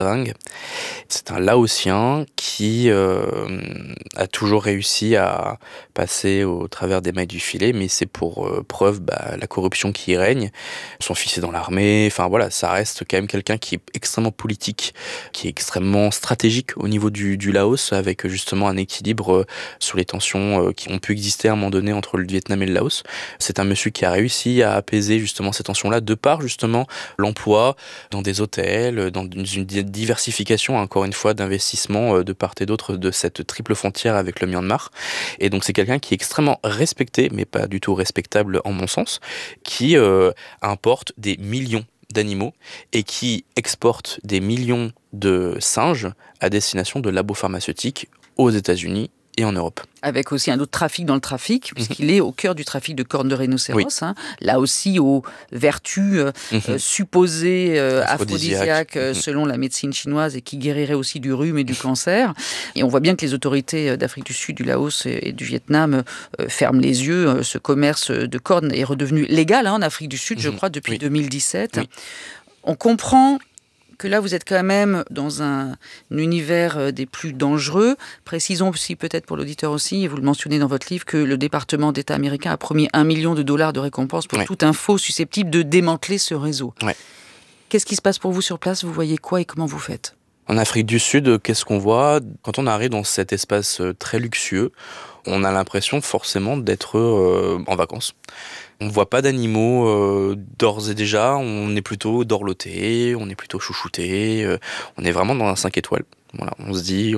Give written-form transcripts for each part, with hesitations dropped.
C'est un Laotien qui a toujours réussi à passer au travers des mailles du filet, mais c'est pour preuve la corruption qui y règne. Son fils est dans l'armée, enfin voilà, ça reste quand même quelqu'un qui est extrêmement politique, qui est extrêmement stratégique au niveau du Laos, avec justement un équilibre sur les tensions qui ont pu exister à un moment donné entre le Vietnam et le Laos. C'est un monsieur qui a réussi à apaiser justement ces tensions-là de par justement l'emploi dans des hôtels, dans une diversification encore une fois d'investissements de part et d'autre de cette triple frontière avec le Myanmar. Et donc c'est quelqu'un qui est extrêmement respecté, mais pas du tout respectable en mon sens, qui importe des millions d'animaux et qui exporte des millions de singes à destination de labos pharmaceutiques aux États-Unis et en Europe. Avec aussi un autre trafic dans le trafic, puisqu'il est au cœur du trafic de cornes de rhinocéros. Oui. Là aussi, aux vertus supposées aphrodisiaques selon la médecine chinoise et qui guériraient aussi du rhume et du cancer. Et on voit bien que les autorités d'Afrique du Sud, du Laos et du Vietnam ferment les yeux. Ce commerce de cornes est redevenu légal en Afrique du Sud, je crois, depuis 2017. Oui. On comprend que là, vous êtes quand même dans un univers des plus dangereux. Précisons aussi, peut-être pour l'auditeur aussi, et vous le mentionnez dans votre livre, que le département d'État américain a promis $1 million de récompense pour toute info susceptible de démanteler ce réseau. Ouais. Qu'est-ce qui se passe pour vous sur place ? Vous voyez quoi et comment vous faites ? En Afrique du Sud, qu'est-ce qu'on voit ? Quand on arrive dans cet espace très luxueux, on a l'impression forcément d'être en vacances. On ne voit pas d'animaux d'ores et déjà, on est plutôt dorloté, on est plutôt chouchouté, on est vraiment dans un 5 étoiles. Voilà, on se dit,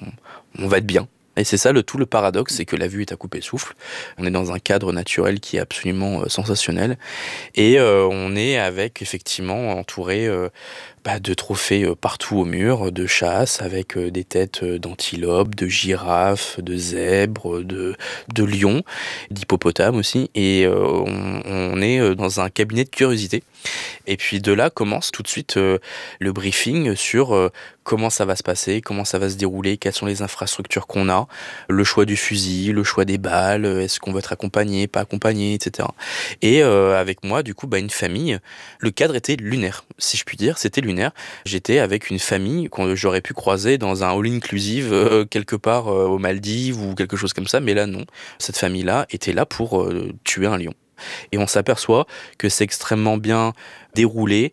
on va être bien. Et c'est ça tout le paradoxe, c'est que la vue est à couper le souffle. On est dans un cadre naturel qui est absolument sensationnel. Et on est avec, effectivement, entouré de trophées partout au mur, de chasse, avec des têtes d'antilopes, de girafes, de zèbres, de lions, d'hippopotames aussi. Et on est dans un cabinet de curiosité. Et puis de là commence tout de suite le briefing sur comment ça va se passer, comment ça va se dérouler, quelles sont les infrastructures qu'on a, le choix du fusil, le choix des balles, est-ce qu'on va être accompagné, pas accompagné, etc. Et avec moi, du coup, une famille. Le cadre était lunaire, si je puis dire, c'était lunaire. J'étais avec une famille que j'aurais pu croiser dans un all-inclusive quelque part aux Maldives ou quelque chose comme ça, mais là non. Cette famille-là était là pour tuer un lion. Et on s'aperçoit que c'est extrêmement bien déroulé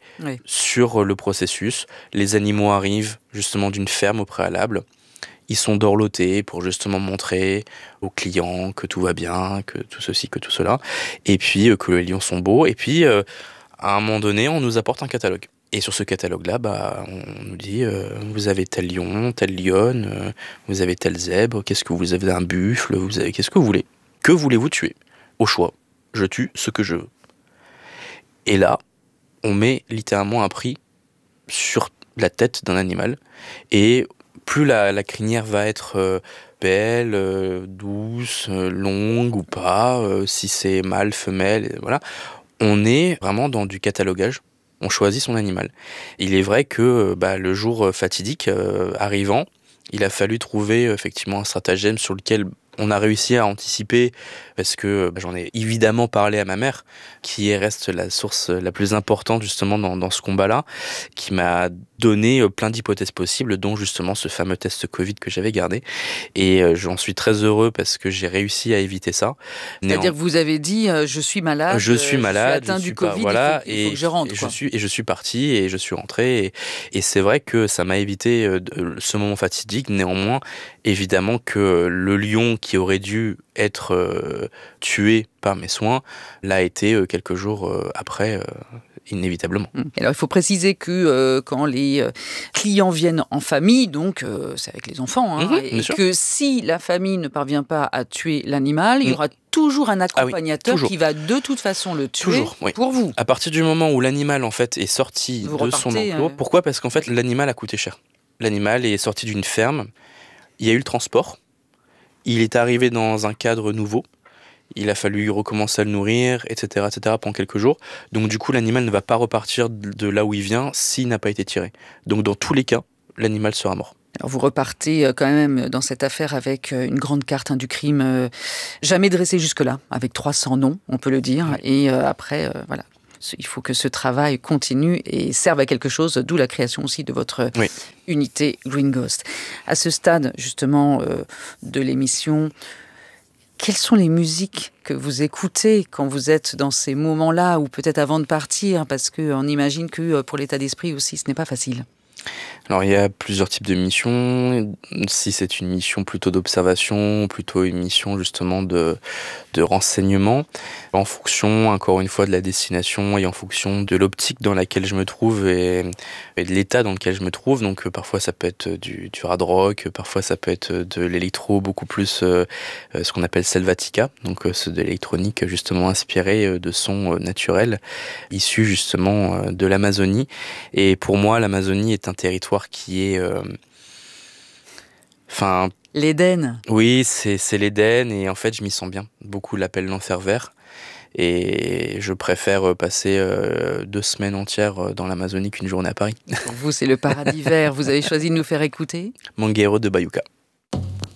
sur le processus. Les animaux arrivent justement d'une ferme au préalable. Ils sont dorlotés pour justement montrer aux clients que tout va bien, que tout ceci, que tout cela. Et puis que les lions sont beaux. Et puis, à un moment donné, on nous apporte un catalogue. Et sur ce catalogue-là, on nous dit vous avez tel lion, telle lionne, vous avez tel zèbre, qu'est-ce que vous avez un buffle, vous avez qu'est-ce que vous voulez. Que voulez-vous tuer ? Au choix. Je tue ce que je veux. Et là, on met littéralement un prix sur la tête d'un animal. Et plus la crinière va être belle, douce, longue ou pas, si c'est mâle, femelle, voilà. On est vraiment dans du catalogage. On choisit son animal. Il est vrai que le jour fatidique arrivant, il a fallu trouver effectivement un stratagème sur lequel on a réussi à anticiper, parce que j'en ai évidemment parlé à ma mère, qui reste la source la plus importante justement dans ce combat-là, qui m'a donné plein d'hypothèses possibles, dont justement ce fameux test Covid que j'avais gardé. Et j'en suis très heureux parce que j'ai réussi à éviter ça. C'est-à-dire que vous avez dit je suis malade, je suis atteint du Covid, voilà, il faut que je rentre. Je suis parti et je suis rentré. Et c'est vrai que ça m'a évité ce moment fatidique. Néanmoins, évidemment que le lion qui aurait dû être tué par mes soins l'a été quelques jours après, inévitablement. Alors il faut préciser que quand les clients viennent en famille, donc c'est avec les enfants, et que si la famille ne parvient pas à tuer l'animal, il y aura toujours un accompagnateur qui va de toute façon le tuer pour vous. À partir du moment où l'animal en fait est sorti de son enclos, pourquoi ? Parce qu'en fait l'animal a coûté cher. L'animal est sorti d'une ferme, il y a eu le transport, il est arrivé dans un cadre nouveau, il a fallu recommencer à le nourrir, etc., pendant quelques jours. Donc du coup, l'animal ne va pas repartir de là où il vient s'il n'a pas été tiré. Donc dans tous les cas, l'animal sera mort. Alors vous repartez quand même dans cette affaire avec une grande carte du crime jamais dressée jusque-là, avec 300 noms, on peut le dire. Et après, voilà. il faut que ce travail continue et serve à quelque chose, d'où la création aussi de votre unité Green Ghost. À ce stade, justement, de l'émission, quelles sont les musiques que vous écoutez quand vous êtes dans ces moments-là, ou peut-être avant de partir, parce qu'on imagine que pour l'état d'esprit aussi, ce n'est pas facile? Alors il y a plusieurs types de missions. Si c'est une mission plutôt d'observation, plutôt une mission justement de renseignement, en fonction encore une fois de la destination et en fonction de l'optique dans laquelle je me trouve et de l'état dans lequel je me trouve. Donc parfois ça peut être du hard rock, parfois ça peut être de l'électro, beaucoup plus ce qu'on appelle selvatica, donc c'est de l'électronique justement inspiré de sons naturels issus justement de l'Amazonie. Et pour moi l'Amazonie est un territoire qui est... l'Éden. Oui, c'est l'Éden et en fait je m'y sens bien. Beaucoup l'appellent l'enfer vert et je préfère passer 2 semaines entières dans l'Amazonie qu'une journée à Paris. Pour vous, c'est le paradis vert. Vous avez choisi de nous faire écouter Mangueiro de Bayuca.